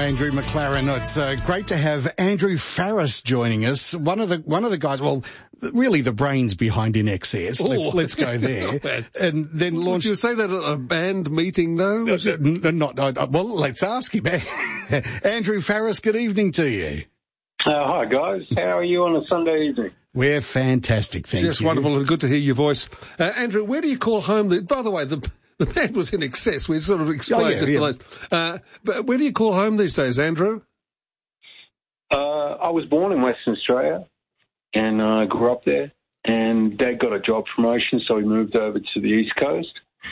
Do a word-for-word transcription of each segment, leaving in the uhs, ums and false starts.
Andrew McLaren. It's uh, great to have Andrew Farriss joining us. One of the one of the guys, well, really the brains behind In Excess. Oh. Let's, let's go there. And then launch. Would you say that at a band meeting, though? Uh, uh, not. Uh, well, let's ask him. Andrew Farriss, good evening to you. Uh, hi guys, how are you on a Sunday evening? We're fantastic, thank yes, you. Yes, wonderful and good to hear your voice. Uh, Andrew, where do you call home? The, by the way, the the band was In Excess. We sort of explained oh, yeah, just yeah. those. Uh, but where do you call home these days, Andrew? Uh, I was born in Western Australia and I uh, grew up there. And Dad got a job promotion, so we moved over to the East Coast.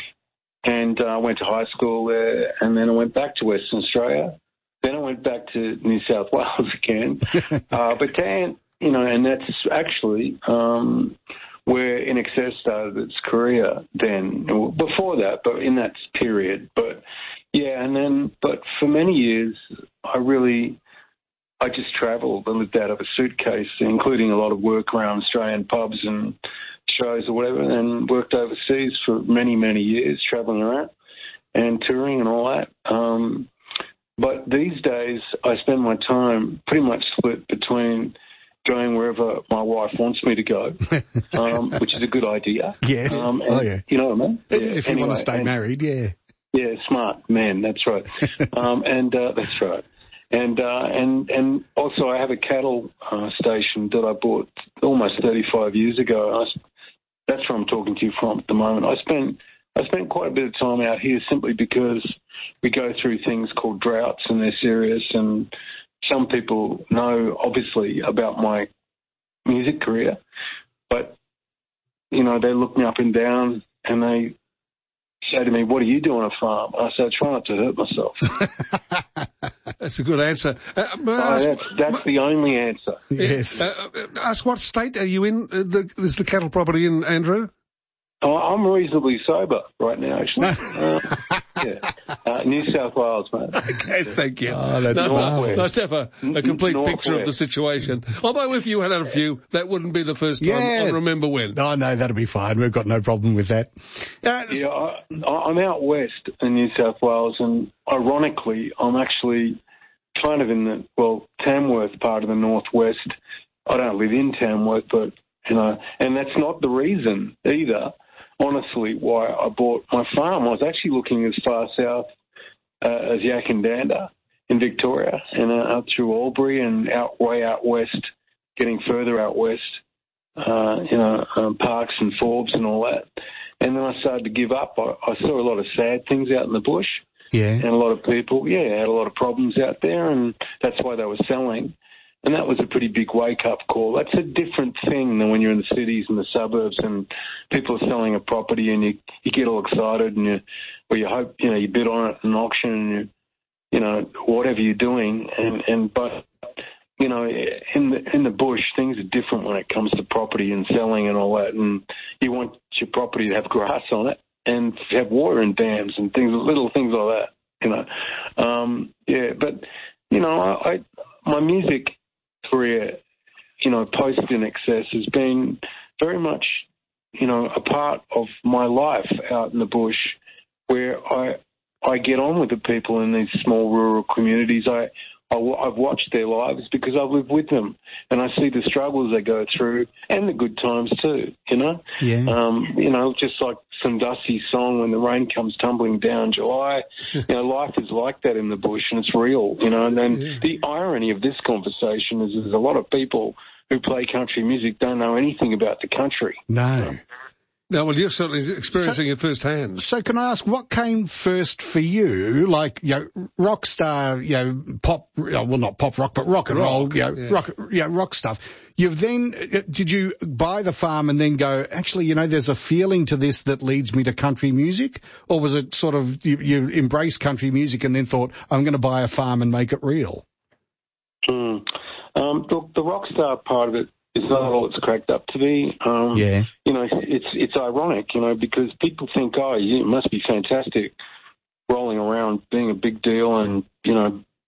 And I uh, went to high school there, and then I went back to Western Australia. Then I went back to New South Wales again. uh, but then, you know, and that's actually um, where In Excess started its career then. Before that, but in that period. But, yeah, and then, but for many years, I really, I just travelled and lived out of a suitcase, including a lot of work around Australian pubs and shows or whatever, and worked overseas for many, many years, travelling around and touring and all that. Um But these days, I spend my time pretty much split between going wherever my wife wants me to go, um, which is a good idea. Yes. Um, and, oh, yeah. You know what I mean? It yeah. is if you anyway, want to stay and, married, yeah. Yeah, smart man, that's right. um, and uh, that's right. And uh, and and also, I have a cattle uh, station that I bought almost thirty-five years ago. I, that's where I'm talking to you from at the moment. I spent I spent quite a bit of time out here simply because we go through things called droughts and they're serious, and some people know, obviously, about my music career, but, you know, they look me up and down and they say to me, what do you do on a farm? I say, I try not to hurt myself. That's a good answer. Uh, may I oh, ask, that's that's the only answer. Yes. Uh, ask what state are you in? Uh, the, is the cattle property in, Andrew? Oh, I'm reasonably sober right now, actually. uh, yeah. Uh, New South Wales, mate. Okay, thank you. Oh, that's no, marvellous. nice to have a, a complete Northwest. picture of the situation. Although if you had had a few, that wouldn't be the first time Yeah. I remember when. Oh, no, that'll be fine. We've got no problem with that. Uh, Yeah, I, I'm out west in New South Wales, and ironically, I'm actually kind of in the, well, Tamworth part of the northwest. I don't live in Tamworth, but, you know, and that's not the reason either, honestly, why I bought my farm. I was actually looking as far south uh, as Yakandanda in Victoria and uh, up through Albury and out way out west, getting further out west, uh, you know, um, Parks and Forbes and all that. And then I started to give up. I, I saw a lot of sad things out in the bush. Yeah. And a lot of people, yeah, had a lot of problems out there, and that's why they were selling. And that was a pretty big wake-up call. That's a different thing than when you're in the cities and the suburbs and people are selling a property and you, you get all excited and you, or you hope, you know, you bid on it in an auction and you, you know, whatever you're doing. And, and but, you know, in the, in the bush, things are different when it comes to property and selling and all that. And you want your property to have grass on it and have water and dams and things, little things like that, you know. Um, yeah, but, you know, I, I my music career, you know, post In Excess has been very much, you know, a part of my life out in the bush where I I get on with the people in these small rural communities. I, I, I've watched their lives because I've lived with them and I see the struggles they go through and the good times too, you know. Yeah. Um, you know, just like some dusty song when the rain comes tumbling down July. You know, life is like that in the bush and it's real, you know. And then Yeah. the irony of this conversation is there's a lot of people who play country music don't know anything about the country. No. No, well, you're certainly experiencing it firsthand. So can I ask, what came first for you? Like, you know, rock star, you know, pop, well, not pop rock, but rock and Rock, roll, you know, yeah. rock, yeah, rock stuff. You've then, did you buy the farm and then go, actually, you know, there's a feeling to this that leads me to country music? Or was it sort of, you, you embraced country music and then thought, I'm going to buy a farm and make it real? Mm. Um, the, the rock star part of it is not all it's cracked up to be. Um, Yeah. You know, it's it's ironic, you know, because people think, oh, it must be fantastic rolling around, being a big deal and, you know,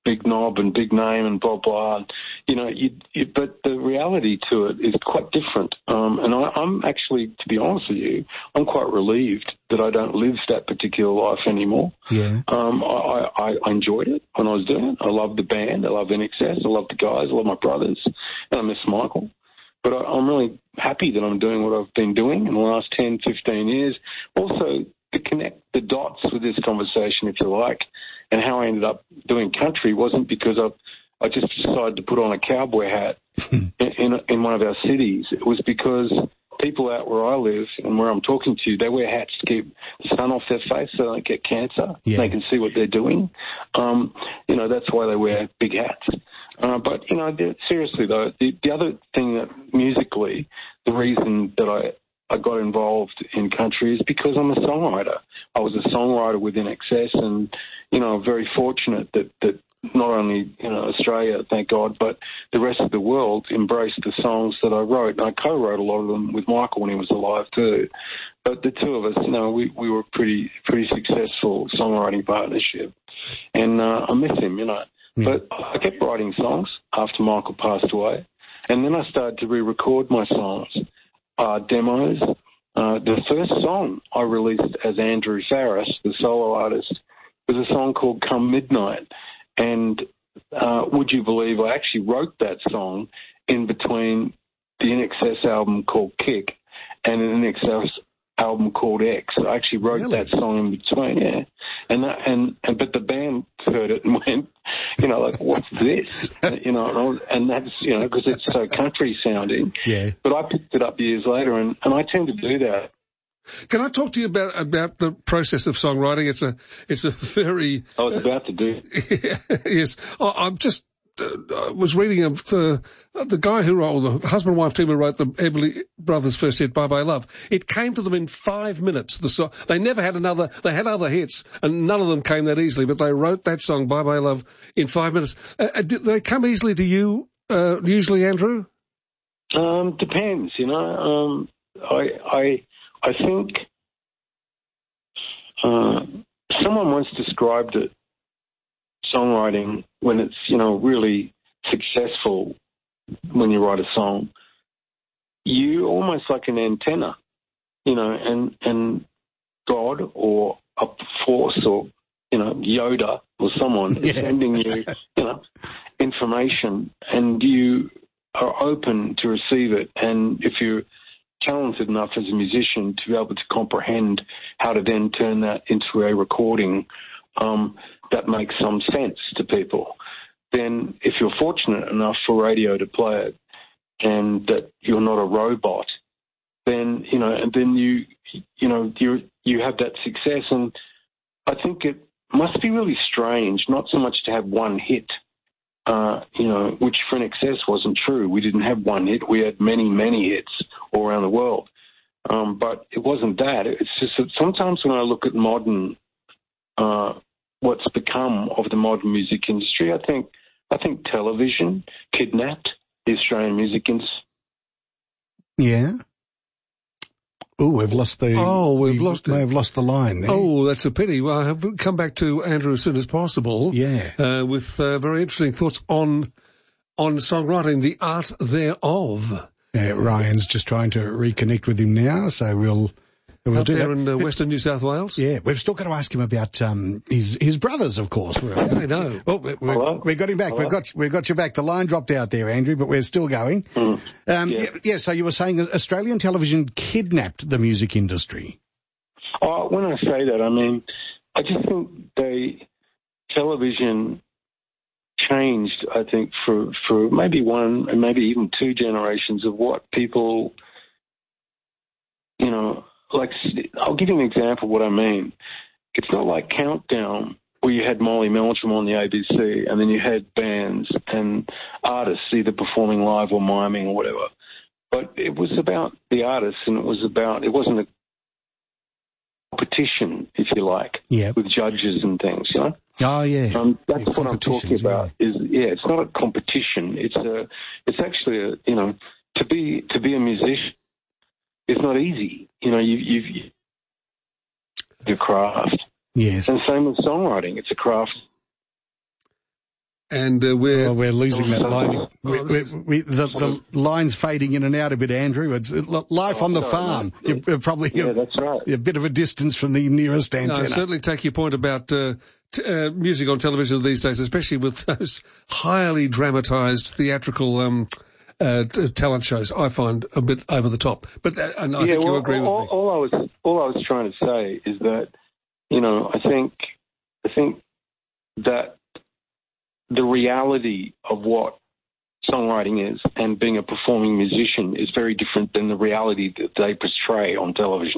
big knob and big name and blah, blah. And, you know, you, you, but the reality to it is quite different. Um, and I, I'm actually, to be honest with you, I'm quite relieved that I don't live that particular life anymore. Yeah. Um, I, I, I enjoyed it when I was doing it. I love the band. I love N X S. I love the guys. I love my brothers. And I miss Michael. But I, I'm really happy that I'm doing what I've been doing in the last ten, fifteen years. Also, to connect the dots with this conversation, if you like, and how I ended up doing country wasn't because I, I just decided to put on a cowboy hat in, in, in one of our cities. It was because people out where I live and where I'm talking to, they wear hats to keep the sun off their face so they don't get cancer. Yeah. They can see what they're doing. Um, you know, that's why they wear big hats. Uh, but, you know, the, seriously, though, the, the other thing that musically, the reason that I, I got involved in country is because I'm a songwriter. I was a songwriter with N X S and, you know, very fortunate that, that not only, you know, Australia, thank God, but the rest of the world embraced the songs that I wrote. And I co-wrote a lot of them with Michael when he was alive too. But the two of us, you know, we, we were pretty, pretty successful songwriting partnership. And uh, I miss him, you know. Yeah. But I kept writing songs after Michael passed away. And then I started to re-record my songs, uh, demos. Uh, the first song I released as Andrew Farriss, the solo artist, was a song called Come Midnight. And uh, would you believe I actually wrote that song in between the N X S album called Kick and an N X S album called X. I actually wrote really? that song in between, yeah. And, that, and and but the band heard it and went, you know, like, what's this? you know, and, I was, and that's, you know, because it's so country sounding. Yeah. But I picked it up years later, and, and I tend to do that. Can I talk to you about about the process of songwriting? It's a it's a very. I was about to do. yes, I, I'm just uh, was reading of the the guy who wrote the husband and wife team who wrote the Everly Brothers' first hit, Bye Bye Love. It came to them in five minutes. The song they never had another. They had other hits, and none of them came that easily. But they wrote that song, Bye Bye Love, in five minutes. Uh, did they come easily to you? Uh, usually, Andrew. Um, depends, you know. Um, I I. I think uh, someone once described it, songwriting, when it's, you know, really successful when you write a song, you almost like an antenna, you know, and, and God or a force or, you know, Yoda or someone yeah. is sending you, you know, information, and you are open to receive it. And if you're talented enough as a musician to be able to comprehend how to then turn that into a recording um, that makes some sense to people, then if you're fortunate enough for radio to play it and that you're not a robot, then, you know, and then you, you know, you you have that success. And I think it must be really strange, not so much to have one hit, Uh, you know, which for N X S wasn't true. We didn't have one hit. We had many, many hits all around the world. Um, but it wasn't that. It's just that sometimes when I look at modern, uh, what's become of the modern music industry, I think, I think television kidnapped the Australian music industry. Yeah. Oh, we've lost the. Oh, we've we lost. May it. have lost the line there. Oh, that's a pity. Well, I have come back to Andrew as soon as possible. Yeah. Uh, with uh, very interesting thoughts on on songwriting, the art thereof. Yeah, Ryan's just trying to reconnect with him now, so we'll. We'll Out do there that. in uh, Western New South Wales. Yeah, we've still got to ask him about um, his his brothers, of course. Yeah, I know. Oh, we, we, Hello? we got him back. Hello? We've got we've got you back. The line dropped out there, Andrew, but we're still going. Mm. Um, Yeah. yeah. yeah. So you were saying that Australian television kidnapped the music industry. Oh, when I say that, I mean, I just think they, television changed, I think, for, for maybe one and maybe even two generations of what people, you know, like, I'll give you an example of what I mean. It's not like Countdown, where you had Molly Meldrum on the A B C, and then you had bands and artists either performing live or miming or whatever. But it was about the artists, and it was about, it wasn't a competition, if you like, yeah. with judges and things, you know? Oh, yeah. Um, that's yeah, what I'm talking about. Is yeah, it's not a competition. It's a, it's actually a, you know, to be to be a musician is not easy. You know, you, you've you, your craft. Yes. And same with songwriting. It's a craft. And uh, we're... Well, we're losing that line. We, Oh, we, this is- we, the, the line's fading in and out a bit, Andrew. It's life Oh, on the sorry, farm. mate. You're probably Yeah, a, that's right. a bit of a distance from the nearest No, I antenna. certainly take your point about uh, t- uh, music on television these days, especially with those highly dramatised theatrical um, uh, t- talent shows. I find a bit over the top. But uh, and I yeah, think well, you agree all, with me. all I was all I was trying to say is that, you know, I think I think that the reality of what songwriting is and being a performing musician is very different than the reality that they portray on television.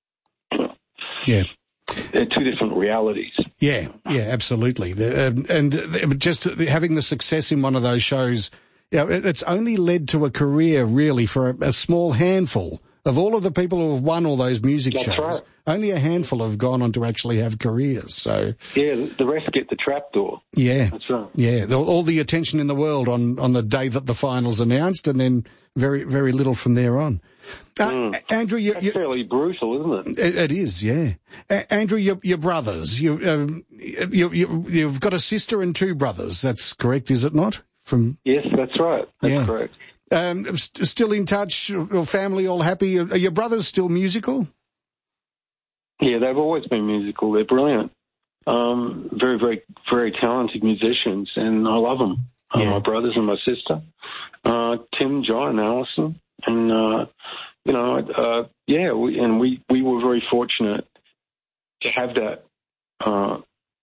Yeah. They're two different realities. Yeah, yeah, absolutely. The, um, and uh, just having the success in one of those shows, you know, it, it's only led to a career really for a, a small handful of all of the people who have won all those music That's shows. right. Only a handful have gone on to actually have careers. So Yeah, the rest get the trapdoor. yeah, That's right. yeah, the, all the attention in the world on on the day that the finals announced, and then very very little from there on. Uh, Mm. Andrew, you, That's you, fairly brutal, isn't it? It, it is, yeah. A- Andrew, your, your brothers, you, um, you, you, you've got a sister and two brothers. That's correct, is it not? From Yes, that's right. That's Yeah. correct. um, st- still in touch, your family all happy? Are your brothers still musical? Yeah, they've always been musical. They're brilliant. Um, very, very, very talented musicians, and I love them. Uh, Yeah. my brothers and my sister, uh, Tim, John, and Alison, and uh, you know, uh, yeah, we, and we we were very fortunate to have that uh,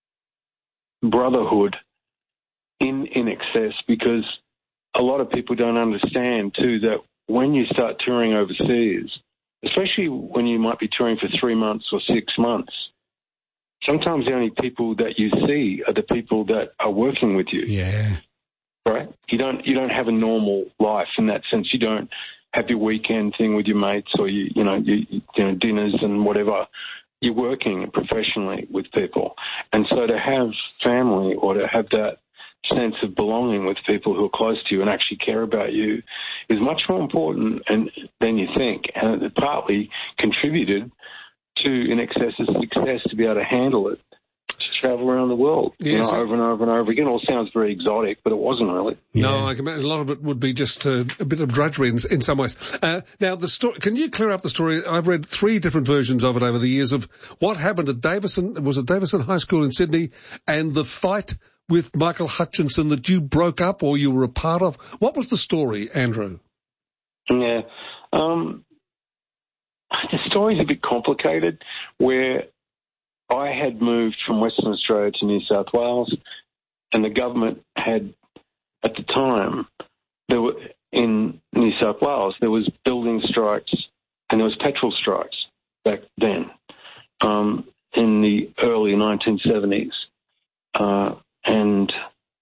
brotherhood in in excess, because a lot of people don't understand too that when you start touring overseas, especially when you might be touring for three months or six months, sometimes the only people that you see are the people that are working with you, Yeah. right? You don't you don't have a normal life in that sense. You don't have your weekend thing with your mates, or you you know you, you know dinners and whatever. You're working professionally with people, and so to have family or to have that sense of belonging with people who are close to you and actually care about you is much more important and, than you think, and it partly contributed to In Excess's success to be able to handle it, to travel around the world, you Yes. know, over and over and over again. It all sounds very exotic, but it wasn't really. No, I can imagine a lot of it would be just uh, a bit of drudgery in, in some ways. Uh, now, the story. Can you clear up the story? I've read three different versions of it over the years of what happened at Davison. Was it Davison High School in Sydney, and the fight with Michael Hutchinson that you broke up or you were a part of? What was the story, Andrew? Yeah. Um, the story's a bit complicated, where I had moved from Western Australia to New South Wales, and the government had, at the time, there were in New South Wales, there was building strikes and there was petrol strikes back then, um, in the early nineteen seventies. Uh, and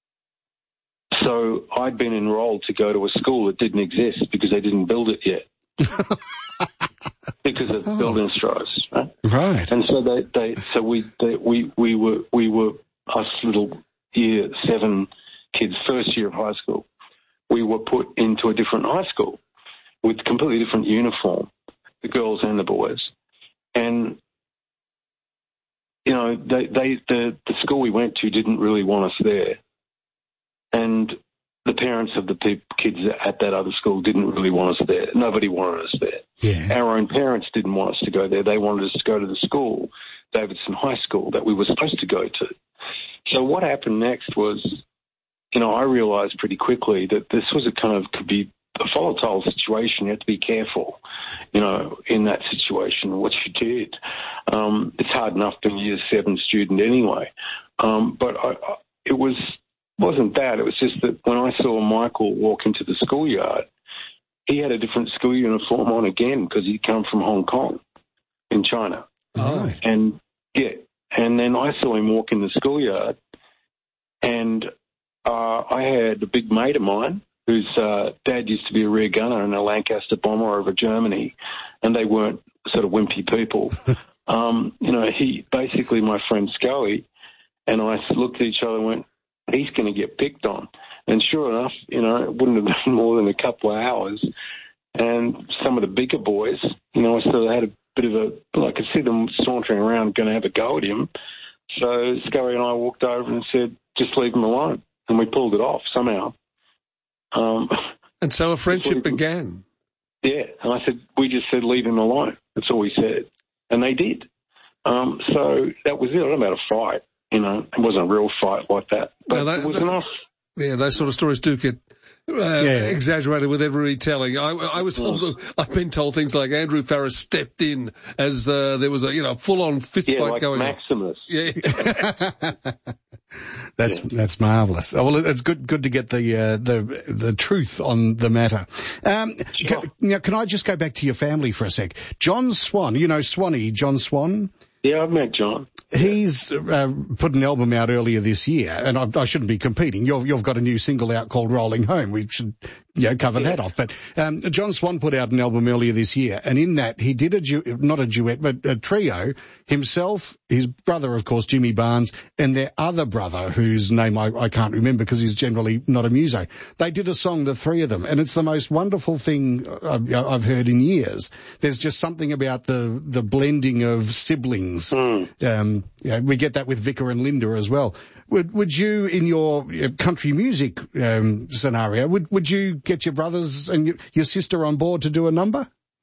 so I'd been enrolled to go to a school that didn't exist because they didn't build it yet. Because of Oh. building strikes, right? Right. And so they, they so we they, we we were we were us little year seven kids, first year of high school. We were put into a different high school with completely different uniform, the girls and the boys, and you know they they the the school we went to didn't really want us there, and the parents of the pe- kids at that other school didn't really want us there. Nobody wanted us there. Yeah. Our own parents didn't want us to go there. They wanted us to go to the school, Davidson High School, that we were supposed to go to. So what happened next was, you know, I realized pretty quickly that this was a kind of, could be a volatile situation. You have to be careful, you know, in that situation, which you did. Um, it's hard enough being a year seven student anyway. Um, but I, I, it was, wasn't that. It was just that when I saw Michael walk into the schoolyard, he had a different school uniform on again because he'd come from Hong Kong in China. Right. And, yeah, and then I saw him walk in the schoolyard, and uh, I had a big mate of mine whose uh, dad used to be a rear gunner in a Lancaster bomber over Germany, and they weren't sort of wimpy people. um, you know, he, basically my friend Scully and I looked at each other and went, he's going to get picked on. And sure enough, you know, it wouldn't have been more than a couple of hours. And some of the bigger boys, you know, I sort of had a bit of a, I could see them sauntering around going to have a go at him. So Scurry and I walked over and said, just leave him alone. and we pulled it off somehow. Um, and so a friendship began. Yeah, and I said, we just said, leave him alone. That's all we said. And they did. Um, so that was it. I don't know about a fight, you know. It wasn't a real fight like that. But no, that, it was that, enough. Yeah, those sort of stories do get uh, yeah. exaggerated with every retelling. I, I was told, mm. I've been told things like Andrew Farriss stepped in as uh, there was a, you know, full-on fist yeah, fight like going Maximus. on. Yeah. That's yeah. that's marvellous. Oh, well, it's good good to get the uh, the the truth on the matter. Um, sure. can, now, can I just go back to your family for a sec? John Swan, you know Swanee, John Swan. Yeah, I've met John. He's uh, put an album out earlier this year, and I, I shouldn't be competing. You've, you've got a new single out called Rolling Home. We should, you know, cover yeah. that off. But um, John Swan put out an album earlier this year, and in that he did a du- not a duet, but a trio. Himself, his brother, of course, Jimmy Barnes, and their other brother, whose name I, I can't remember because he's generally not a muso. They did a song, the three of them, and it's the most wonderful thing I've, I've heard in years. There's just something about the the blending of siblings. Mm. Um, you know, we get that with Vicar and Linda as well. Would would you, in your country music um, scenario, would would you get your brothers and your, your sister on board to do a number?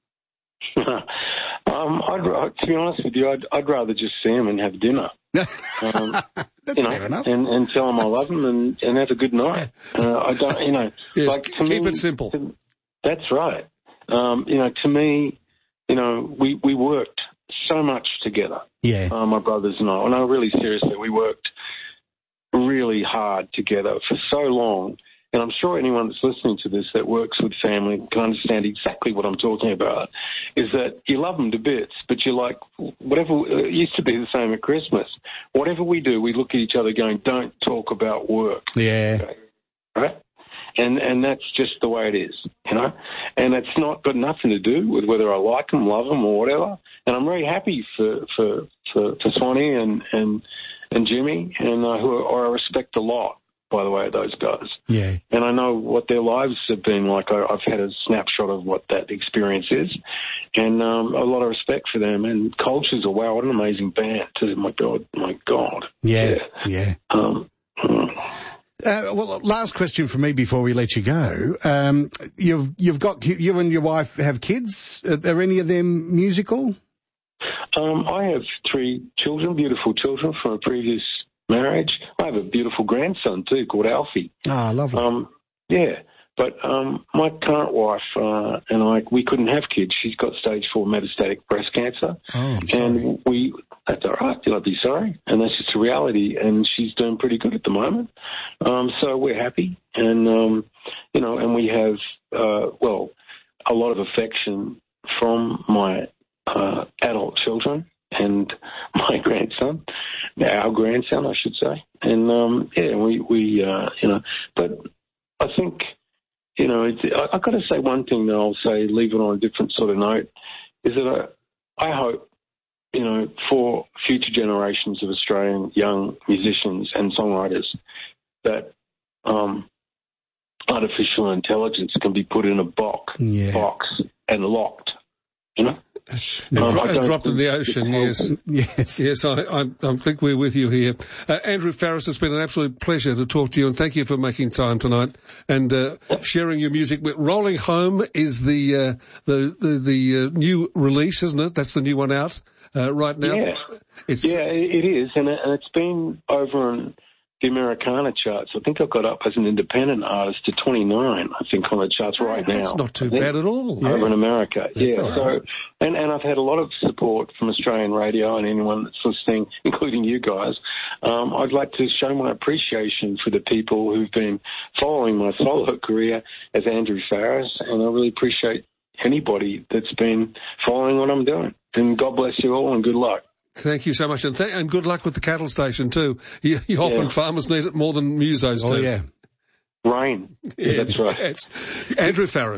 um, I'd, to be honest with you, I'd, I'd rather just see them and have dinner. Um, That's you know, fair enough. And, and tell them I love them and, and have a good night. Uh, I don't, you know, yes, like to keep me, it simple. To, that's right. Um, you know, to me, you know, we we worked so much together. Yeah. Uh, my brothers and I. And I really seriously, we worked really hard together for so long. And I'm sure anyone that's listening to this that works with family can understand exactly what I'm talking about, is that you love them to bits, but you're like, whatever, it used to be the same at Christmas. Whatever we do, we look at each other going, don't talk about work. Yeah. Okay? Right? And and that's just the way it is, you know. And it's not got nothing to do with whether I like them, love them, or whatever. And I'm very happy for for for, for Swanee and and and Jimmy, and uh, who I respect a lot, by the way, those guys. Yeah. And I know what their lives have been like. I, I've had a snapshot of what that experience is, and um, a lot of respect for them. And Cultures, a wow, what an amazing band too. My God, my God. Yeah, yeah. yeah. Um, Uh, well, last question for me before we let you go. Um, you've you've got you and your wife have kids. Are any of them musical? Um, I have three children, beautiful children from a previous marriage. I have a beautiful grandson too, called Alfie. Ah, lovely. Um, yeah, but um, my current wife uh, and I, we couldn't have kids. She's got stage four metastatic breast cancer, oh, I'm sorry. and we. That's all right. I'd be sorry, and that's just a reality. And she's doing pretty good at the moment, um, so we're happy. And um, you know, and we have uh, well, a lot of affection from my uh, adult children and my grandson, our grandson, I should say. And um, yeah, we we uh, you know, but I think you know, it's, I, I've got to say one thing that I'll say, leave it on a different sort of note, is that I, I hope. You know, for future generations of Australian young musicians and songwriters, that um, artificial intelligence can be put in a box, yeah. box and locked. You know, and, um, dro- and dropped in the ocean. Yes, yes, yes. I, I, I think we're with you here, uh, Andrew Farriss. It's been an absolute pleasure to talk to you, and thank you for making time tonight and uh, sharing your music. Rolling Home is the uh, the the, the uh, new release, isn't it? That's the new one out. Uh, right now, yeah, it's yeah, it is, and, it, and it's been over on the Americana charts. I think I got up as an independent artist to twenty-nine. I think on the charts right oh, now. That's not too bad at all. Over yeah. in America, that's yeah. Right. So, and and I've had a lot of support from Australian radio and anyone that's listening, including you guys. Um, I'd like to show my appreciation for the people who've been following my solo career as Andrew Farriss, and I really appreciate anybody that's been following what I'm doing. And God bless you all and good luck. Thank you so much. And, th- and good luck with the cattle station too. You, you often yeah. farmers need it more than musos oh, do. yeah. Rain. Yeah, yeah, that's right. It's Andrew Farriss.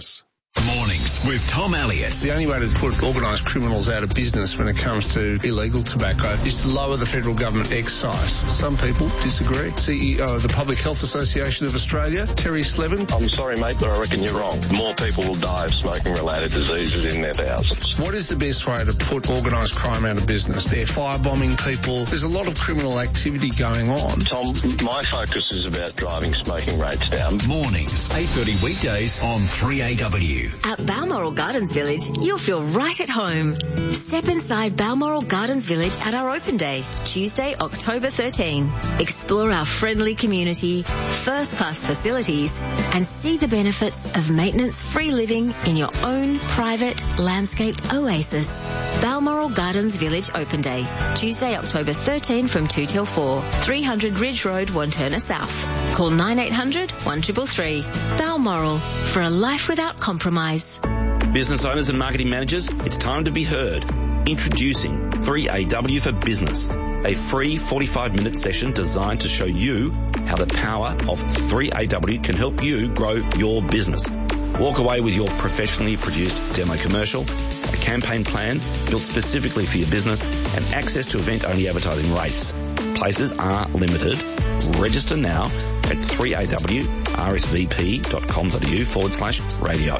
Mornings with Tom Elliott. The only way to put organised criminals out of business when it comes to illegal tobacco is to lower the federal government excise. Some people disagree. C E O of the Public Health Association of Australia, Terry Slevin. I'm sorry, mate, but I reckon you're wrong. More people will die of smoking-related diseases in their thousands. What is the best way to put organised crime out of business? They're firebombing people. There's a lot of criminal activity going on. Tom, my focus is about driving smoking rates down. Mornings, eight thirty weekdays on three A W. At Balmoral Gardens Village, you'll feel right at home. Step inside Balmoral Gardens Village at our open day, Tuesday, October thirteenth. Explore our friendly community, first-class facilities, and see the benefits of maintenance-free living in your own private, landscaped oasis. Balmoral Gardens Village Open Day, Tuesday, October thirteenth from two till four, three hundred Ridge Road, Wanturna South. Call nine eight hundred, one three three three. Balmoral, for a life without compromise. Business owners and marketing managers, it's time to be heard. Introducing three A W for Business, a free forty-five minute session designed to show you how the power of three A W can help you grow your business. Walk away with your professionally produced demo commercial, a campaign plan built specifically for your business, and access to event-only advertising rates. Places are limited. Register now at three A W R S V P dot com dot A U forward slash radio.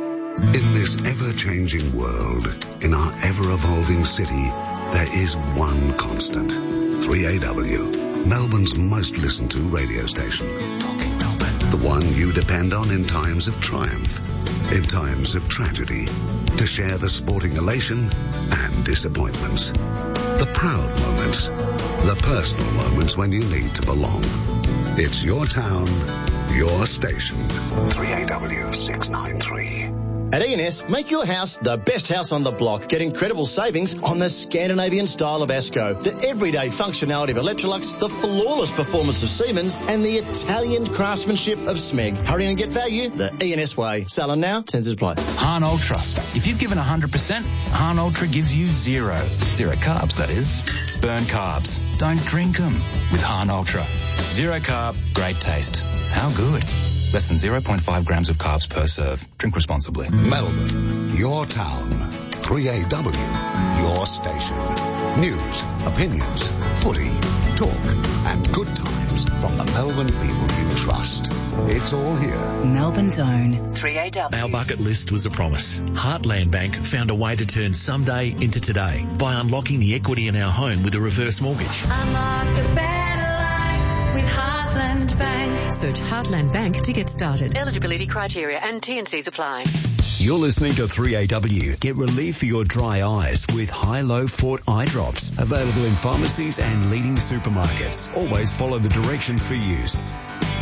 In this ever-changing world, in our ever-evolving city, there is one constant. three A W, Melbourne's most listened to radio station. Talking Melbourne. The one you depend on in times of triumph, in times of tragedy, to share the sporting elation and disappointments. The proud moments, the personal moments when you need to belong. It's your town, your station. three A W six nine three. At E and S, make your house the best house on the block. Get incredible savings on the Scandinavian style of Asco, the everyday functionality of Electrolux, the flawless performance of Siemens, and the Italian craftsmanship of Smeg. Hurry and get value the E and S way. Selling now, tends to play. Hahn Ultra. If you've given one hundred percent, Hahn Ultra gives you zero. Zero carbs, that is. Burn carbs. Don't drink them with Hahn Ultra. Zero carb, great taste. How good? Less than zero point five grams of carbs per serve. Drink responsibly. Melbourne, your town. three A W, your station. News, opinions, footy, talk, and good times from the Melbourne people you trust. It's all here. Melbourne's own three A W. Our bucket list was a promise. Heartland Bank found a way to turn someday into today by unlocking the equity in our home with a reverse mortgage. Unlocked a better life with Heartland Bank. Search Heartland Bank to get started. Eligibility criteria and T and Cs apply. You're listening to three A W. Get relief for your dry eyes with High-Low Fort Eye Drops. Available in pharmacies and leading supermarkets. Always follow the directions for use.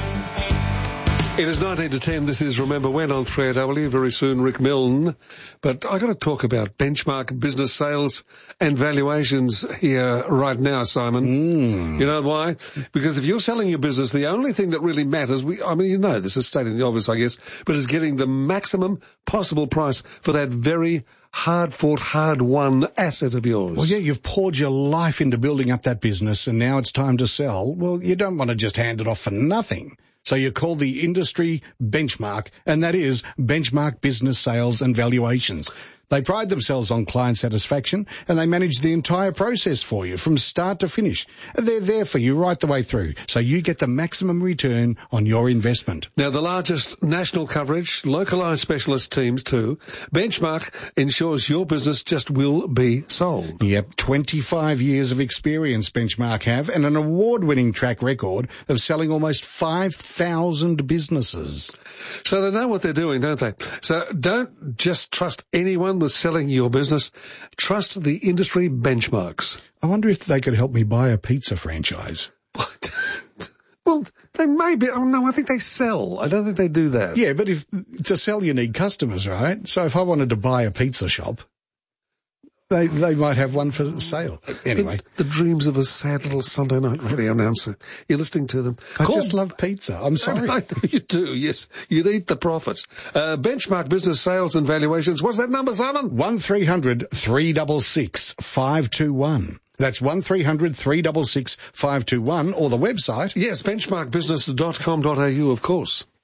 It is nineteen to ten. This is Remember When on three A W. Very soon, Rick Milne. But I got to talk about benchmark business sales and valuations here right now, Simon. Mm. You know why? Because if you're selling your business, the only thing that really matters, we, I mean, you know, this is stating the obvious, I guess, but is getting the maximum possible price for that very hard-fought, hard-won asset of yours. Well, yeah, you've poured your life into building up that business and now it's time to sell. Well, you don't want to just hand it off for nothing. So you call the industry Benchmark, and that is Benchmark Business Sales and Valuations. They pride themselves on client satisfaction, and they manage the entire process for you from start to finish. And they're there for you right the way through, so you get the maximum return on your investment. Now, the largest national coverage, localised specialist teams too, Benchmark ensures your business just will be sold. Yep, twenty-five years of experience Benchmark have, and an award-winning track record of selling almost five thousand businesses. So they know what they're doing, don't they? So don't just trust anyone with selling your business. Trust the industry benchmarks. I wonder if they could help me buy a pizza franchise. What? Well, they may be. Oh, no, I think they sell. I don't think they do that. Yeah, but if to sell you need customers, right? So if I wanted to buy a pizza shop, They they might have one for sale. Anyway. The, the dreams of a sad little Sunday night radio announcer. You're listening to them. I Call. just love pizza. I'm sorry. I know you do, yes. You'd eat the profits. Uh, Benchmark Business Sales and Valuations. What's that number, Simon? one three hundred three six six five two one. That's one three hundred three six six five two one, or the website. Yes, benchmark business dot com dot A U, of course.